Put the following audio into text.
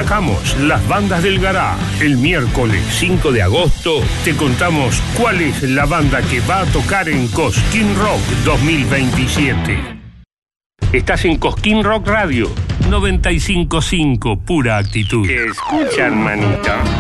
destacamos las bandas del garage. El miércoles 5 de agosto te contamos cuál es la banda que va a tocar en Cosquín Rock 2027. Estás en Cosquín Rock Radio 95.5, pura actitud. Escucha, hermanito.